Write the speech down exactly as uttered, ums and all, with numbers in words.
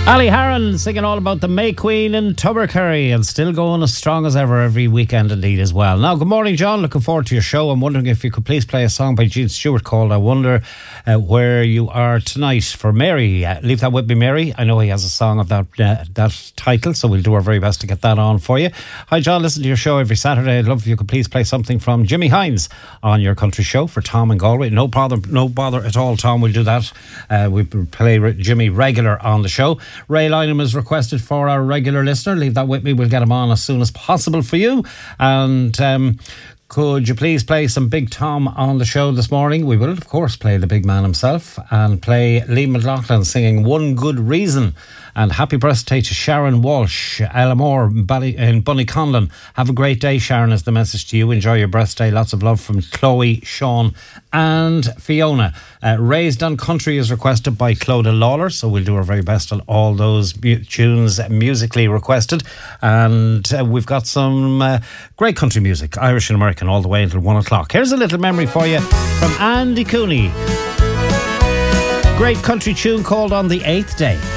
Ali Harron singing all about the May Queen in Tubbercurry, and still going as strong as ever every weekend indeed as well. Now, good morning, John. Looking forward to your show. I'm wondering if you could please play a song by Gene Stewart called I Wonder uh, Where You Are Tonight for Mary. Uh, leave that with me, Mary. I know he has a song of that uh, that title, so we'll do our very best to get that on for you. Hi, John. Listen to your show every Saturday. I'd love if you could please play something from Jimmy Hines on your country show for Tom and Galway. No bother, no bother at all, Tom. We'll do that. Uh, we play Jimmy regular on the show. Ray Lynham is requested for our regular listener. Leave that with me. We'll get him on as soon as possible for you. And um, could you please play some Big Tom on the show this morning? We will, of course, play the big man himself and play Liam McLaughlin singing One Good Reason. And happy birthday to Sharon Walsh, Ellamore in Bunnyconlon. Have a great day, Sharon, is the message to you. Enjoy your birthday. Lots of love from Chloe, Sean and Fiona. Uh, Raised on Country is requested by Clodagh Lawler, so we'll do our very best on all those mu- tunes musically requested. And uh, we've got some uh, great country music, Irish and American, all the way until one o'clock. Here's a little memory for you from Andy Cooney. Great country tune called On the Eighth Day.